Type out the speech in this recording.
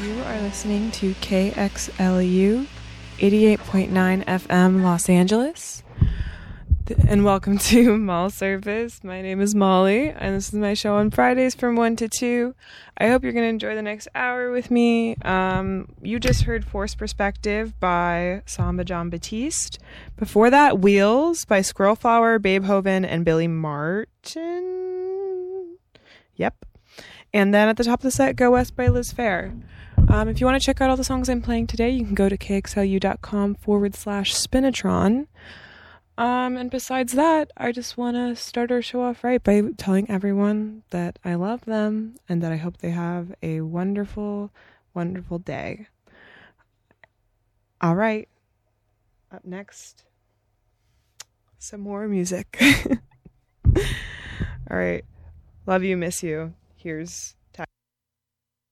You are listening to KXLU 88.9 FM Los Angeles. And welcome to Mall Service. My name is Molly, and this is my show on Fridays from 1 to 2. I hope you're going to enjoy the next hour with me. You just heard Forced Perspective by Samba John Batiste. Before that, Wheels by Squirrelflower, Beethoven, and Billy Martin. Yep. And then at the top of the set, Go West by Liz Phair. If you want to check out all the songs I'm playing today, you can go to kxlu.com/Spinatron. And besides that, I just want to start our show off right by telling everyone that I love them and that I hope they have a wonderful, wonderful day. All right. Up next, some more music. All right. Love you, miss you. Here's